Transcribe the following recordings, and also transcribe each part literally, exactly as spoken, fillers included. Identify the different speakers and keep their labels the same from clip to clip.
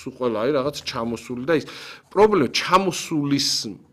Speaker 1: სულ ყველა აი რაღაც ჩამოსული და ის პრობლემა ჩამოსულის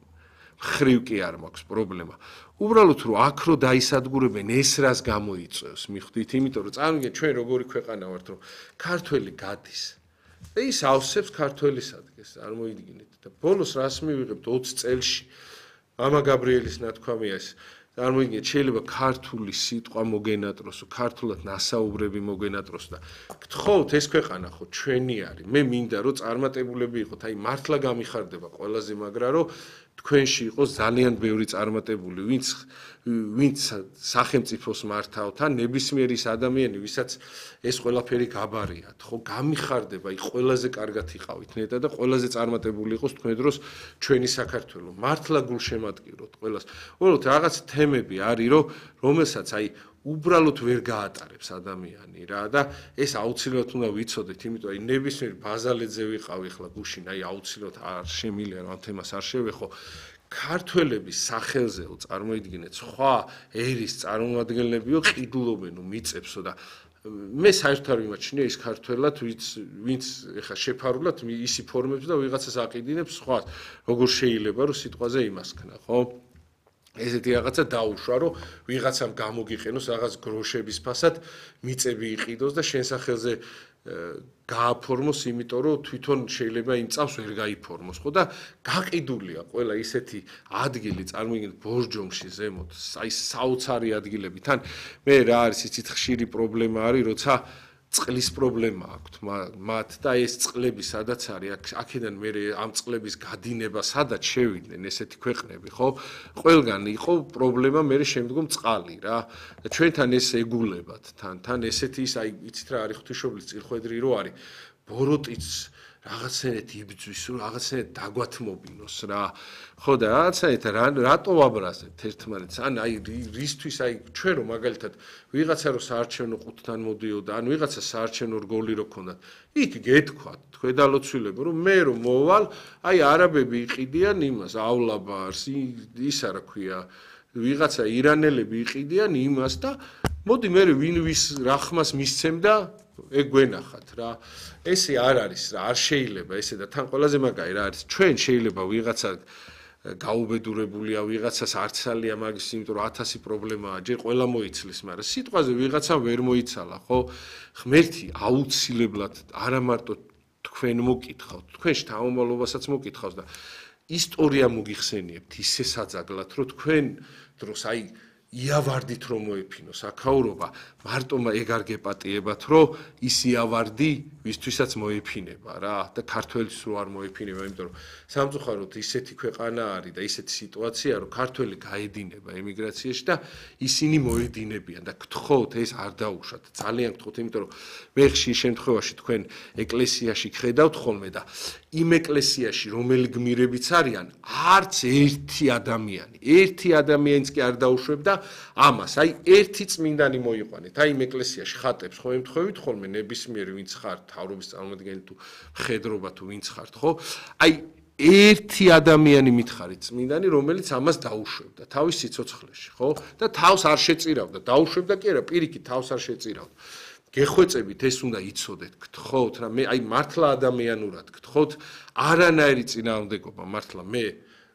Speaker 1: ხრივ კი არ მაქვს პრობლემა. უბრალოდ რომ აქ რო დაისადგურებენ ეს რას გამოიწვევს მიხვდით, იმიტომ რომ წარმოგიდგენთ ჩვენ როგორი ქვეყანა ვართ, რომ ქართველი გადის და ის ავსებს ქართველის ადგილს, წარმოიდგინეთ და ბოლოს რას მივიღებთ ოცი წელში მამა გაბრიელის ნათქვამია ეს წარმოიდგინეთ შეიძლება ქართული სიტყვა მოგენატროს, ქართულად ნასაუბრები მოგენატროს და გთხოვთ ეს ქვეყანა ხო ჩვენი არის. მე მინდა რომ წარმატებულები იყოთ, აი მართლა გამიხარდება ყველაზე მაგრა რომ თქვენში იყოს ძალიან ბევრი წარმატებული, ვინც ვინც სახელმწიფოს მართავთ, ან ნებისმიერი ის ადამიანი, ვისაც ეს ყველაფერი გაბარიათ, ხო, გამიხარდება, აი ყველაზე კარგად იყავით ნეტა და ყველაზე წარმატებული იყოს თქვენ დროს ჩვენი საქართველო. მართლა გულშემატკივროთ ყველას. უბრალოდ რაღაც თემები არის, რომ რომელსაც აი უბრალოდ ვერ გაატარებს ადამიანი რა და ეს აუცილებლად უნდა ვიცოდეთ, იმიტომ აი ნებისმიერ ბაზალეთზე ვიყავი ახლა გუშინ, აი აუცილებლად არ შემილია რომ ამ თემას არ შევეხო. ქართველების სახელზეო წარმოიდგინეთ სხვა ერის წარმომადგენლებიო ყიდულობენო მიწებსო და მე საერთოდ არ ვიმაჩნია ის ქართველად ვინც ვინც ეხა შეფარულად ისი ფორმებს და ვიღაცას აყიდინებს სხვა როგორ შეიძლება რომ სიტყვაზე იმასქნა ხო ესეთი რაღაცა დაუშვა რომ ვიღაცამ გამოგიყენოს რაღაც გროშების ფასად მიწები იყიდოს და შენ სახელზე გააფორმოს, იმიტომ რომ თვითონ შეიძლება იმ წამს ვერ გაიფორმოს, ხო და გაყიდულია ყველა ისეთი ადგილი, წარმოიდგინეთ ბორჯომში ზემოთ, აი საოცარი ადგილები. თან მე რა არის იცით ხშირი პრობლემა არის, როცა წყლის პრობლემა აქვს მათ და ეს წყლები სადაც არის, აქედან მე ამ წყლების გადინება სადაც შევიდნენ ესეთი ქვეყნები, ხო? ყველგან იყო პრობლემა მე შემდგომ წყალი რა. და ჩვენთან ეს ეგულებათ, თან თან ესეთი ის აი იცით რა არის ღვთისმშობლის წირხვედრი რო არის, ბოროტიც რაღაცნაირად იბძვის, რაღაცნაირად დაგვათმობინოს რა. ხო და რაღაცნაირად რატო ვაბრაზებთ ერთმანეთს? ან აი რისთვის აი ჩვენ რომ მაგალითად ვიღაცა რო საარჩევნო ყუთთან მოდიოდა, ან ვიღაცა საარჩევნო რგოლი რო ქონდათ, იქ გეთქვათ, ქვედალოცვილებო, რომ მე რომ მოვალ, აი არაბები იყიდიან იმას,ავლაბარს, ის რა ქვია, ვიღაცა ირანელები იყიდიან იმას და მოდი მე ვინ ვის რა ხმას მისცემ და ეგ გვენახათ რა. ესე არ არის რა, არ შეიძლება ესე და თან ყველაზე მაგარი რა არის, ჩვენ შეიძლება ვიღაცა გაუბედურებულია, ვიღაცას არც ალია მაგის, იმიტომ რომ ათასი პრობლემაა, ჯერ ყველა მოიცლის, მაგრამ სიტყვაზე ვიღაცა ვერ მოიცალა, ხო? ღმერთი აუცილებლად არა მარტო თქვენ მოკითხავთ, თქვენ შთამომავლობასაც მოკითხავს და ისტორია მოგიხსენიებთ ისე საძაგლად, რომ თქვენ დროს აი იავარდით რომ მოეფინო საქაურობა, მარტო ეგ არ გეპატიებათ, რომ ის იავარდი ვისთვისაც მოეფინება რა და ქართველის რო არ მოეფინება, იმიტომ რომ სამწუხაროდ ისეთი ქვეყანა არის და ისეთი სიტუაცია, რომ ქართველი გაედინება ემიგრაციაში და ისინი მოედინებიან და გთხოვთ ეს არ დაუშვათ. ძალიან გთხოვთ, იმიტომ რომ მე ხშირ შემთხვევაში თქვენ ეკლესიაში ხედავთ ხოლმე და იმ ეკლესიაში რომელი გმირებიც არიან, არც ერთი ადამიანი, ერთი ადამიანიც კი არ დაუშვებ და ამას, აი ერთი წმინდანი მოიყვანეთ, აი იმ ეკლესიაში ხატებს ხო ემთხვევით ხოლმე ნებისმიერი ვინც ხართ, თავრობის წარმომადგენელი თუ მხედრობა თუ ვინც ხართ, ხო? აი ერთი ადამიანი მითხარით წმინდანი, რომელიც ამას დაუშვებდა თავის სიცოცხლეში, ხო? და თავს არ შეწირავდა, დაუშვებდა კი არა, პირიქით თავს არ შეწირავდა. გეხვეწებით ეს უნდა იცოდეთ, გთხოვთ რა, მე აი მართლა ადამიანურად გთხოვთ, არანაირი წინააღმდეგობა მართლა მე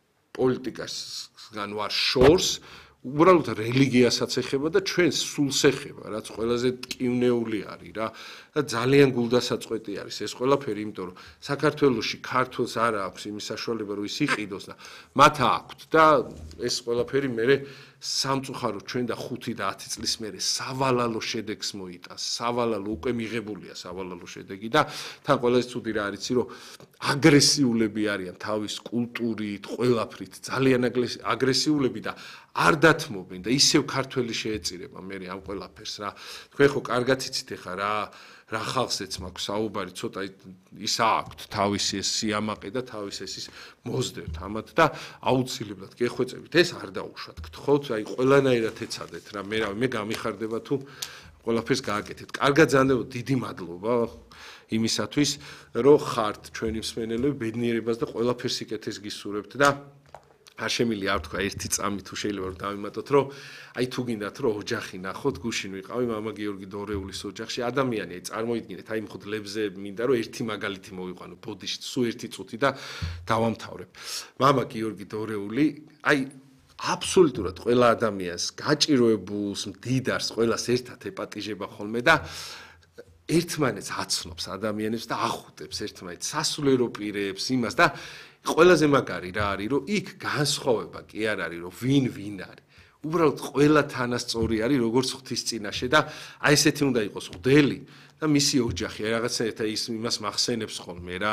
Speaker 1: პოლიტიკასგან ვარ შორს, უბრალოდ რელიგიასაც ეხება და ჩვენს სულს ეხება, რაც ყველაზე ტკივნეული არის რა და ძალიან გულდასაწყვეტი არის ეს ყველაფერი, იმიტომ რომ საქართველოში ქართულს არ აქვს იმის საშუალება, რომ ის იყიდოს და მათ აქვთ და ეს ყველაფერი მე სამწუხაროდ ჩვენ და ხუთი და ათი წლის მერე სავალალო შედეგს მოიტანს, სავალალო უკვე მიღებულია სავალალო შედეგი და თან ყველაზე ცუდი რა არის, რომ აგრესიულები არიან თავის კულტურით, ყველაფრით, ძალიან აგრესიულები და არ დათმობენ და ისევ ქართველი შეეწირება მე ამ ყველაფერს რა. თქვენ ხო კარგად იცით ახლა რა რა ხალხსეც მაქვს საუბარი, ცოტა ის აქვთ თავისი ეს სიამაყე და თავის ეს ის მოსდევთ ამათ და აუცილებლად გეხვეწებით, ეს არ დაუშვათ. გთხოვთ, აი ყველანაირად ეცადეთ რა, მე რა მე გამიხარდება თუ ყველაფერს გააკეთეთ. კარგად ზანდებო, დიდი მადლობა იმისათვის, რომ ხართ ჩვენი მსმენელები, ბედნიერებას და ყველაფერს იკეთეს გისურვებთ და ფაშემილი არ თქვა ერთი წამი თუ შეიძლება რომ დავიმატოთ რომ აი თუ გინდათ რომ ოჯახი ნახოთ გუშინ ვიყავი მამა გიორგი დორეულის ოჯახში ადამიანი აი წარმოიდგინეთ აი მხოლოდ ლებზე მინდა რომ ერთი მაგალითი მოვიყვანო ბოდიში სულ ერთი წუთი და დავამთავრებ მამა გიორგი დორეული აი აბსოლუტურად ყველა ადამიანს გაჭიროებულს მდიდარს ყველას ერთად ეპატიჟება ხოლმე და ერთმანეთს აცნობს ადამიანებს და ახუტებს ერთმანეთს სასულიერო პირებს იმას და ყველაზე მაგარი რა არის რომ იქ განსხვავება კი არ არის რომ ვინ ვინ არის უბრალოდ ყველა თანასწორი არის როგორც ღვთის წინაშე და აი ესეთი უნდა იყოს მღვდელი და მისი ოჯახი რაღაცა ის იმას მახსენებს ხოლმე რა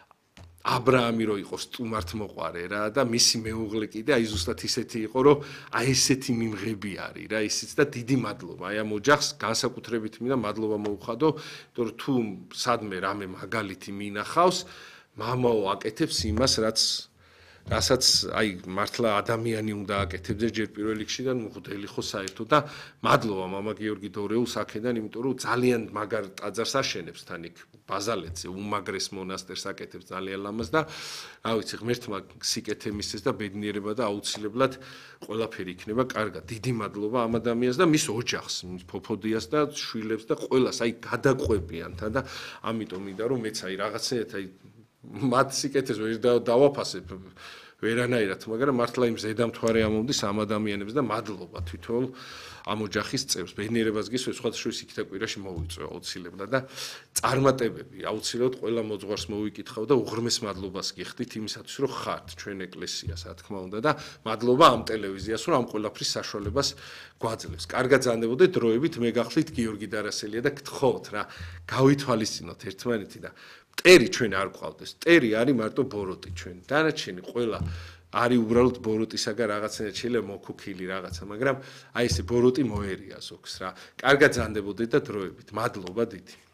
Speaker 1: აბრაამი რო იყო სტუმართმოყვარე რა და მისი მეუღლე კიდე აი ზუსტად ისეთი იყო რომ აი ესეთი მიმღები არის რა ისიც და დიდი მადლობა აი ამ ოჯახს განსაკუთრებით მინდა მადლობა მოუხადო იმიტომ რომ თუ სადმე რამე მაგალითი მინახავს მამაო აკეთებს იმას რაც რასაც აი მართლა ადამიანი უნდა აკეთებდეს ჯერ პირველ რიგში და მღვდელი ხო საერთოდ და მადლობა მამა გიორგი დორეულს აქედან იმიტომ რომ ძალიან მაგარ ტაძარს აშენებს თან იქ ბაზალეთზე უმაგრეს მონასტერს აკეთებს ძალიან ლამაზ და რა ვიცი ღმერთმა სიკეთე მისცეს და ბედნიერება და აუცილებლად ყველაფერი იქნება კარგად დიდი მადლობა ამ ადამიანს და მის ოჯახს ფოფოდიას და შვილებს და ყველას აი გადაყვებიან თან და ამიტომ მინდა რომ მეც აი რაღაცნაირად აი მათ სიკეთეს ვერ დავაფასებ ვერანაირად მაგრამ მართლა იმ ზედამთვარე ამომდის ამ ადამიანებს და მადლობა თვითონ ამ ოჯახის წევრს ბედნიერებას გისურვებ სხვათა შორის იქ და კვირაში მოვიწვე აუცილებლად და წარმატებები აუცილებლად ყველა მოძღვარს მოვიკითხავ და უღრმეს მადლობას გიხდით იმისათვის რომ ხართ ჩვენ ეკლესიას რა თქმა უნდა და მადლობა ამ ტელევიზიას რომ ამ ყველაფრის საშუალებას გვაძლევს კარგად ზანდებოდეთ დროებით მე გახსოვთ გიორგი დარასელია და გთხოვთ რა გავითვალისწინოთ ერთმანეთი და მტერი ჩვენ არ გვყავდეს მტერი არის მარტო ბოროტი ჩვენ დანარჩენი ყველა არის უბრალოდ ბოროტისაგან რაღაცნაირად შეიძლება მოქუქილი რაღაცა მაგრამ აი ესე ბოროტი მოერია ზოგს რა კარგად ზანდებოდეთ და დროებით მადლობა დიდი